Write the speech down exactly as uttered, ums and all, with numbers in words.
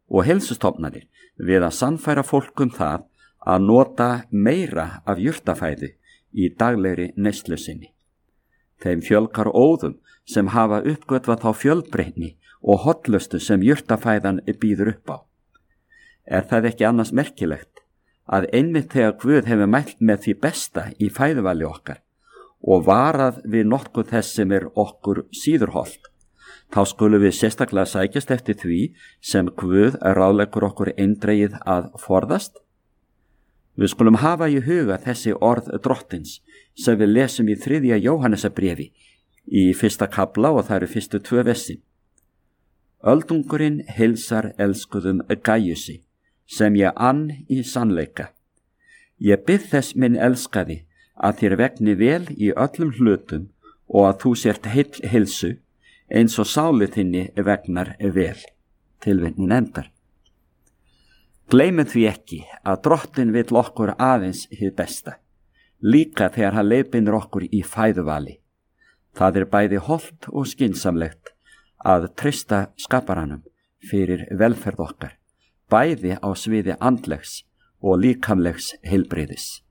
og heilsustofnanir við að sannfæra fólk um það að nota meira af jurtafæðu í daglegri neyslu sinni. Þeim fjölgar óðum sem hafa uppgötvað þá fjölbreytni og hollustu sem jurtafæðan býður upp á. Er það ekki annars merkilegt að einmitt þegar Guð hefur mælt með því besta í fæðuvali okkar og varað við nokkuð þess sem er okkur síður hollt, þá skulum við sérstaklega sækjast eftir því sem Guð ráðleggur okkur eindregið að forðast? Við skulum hafa í huga þessi orð drottins sem við lesum í þriðja Jóhannesarbréfi í fyrsta kafla og það eru fyrstu tvö versin. Öldungurinn heilsar elskuðum Gaiusi, sem ég ann í sannleika. Ég bið þess minn elskaði að þér vegni vel í öllum hlutum og að þú sért heill heilsu, eins og sálu þinni vegnar vel. Tilvitnun endar. Gleymum því ekki að drottin vill okkur aðeins hið besta, líka þegar hann leiðbeinir okkur í fæðuvali. Það er bæði hollt og skynsamlegt að treysta skaparanum fyrir velferð okkar, bæði á sviði andlegs og líkamlegs heilbrigðis.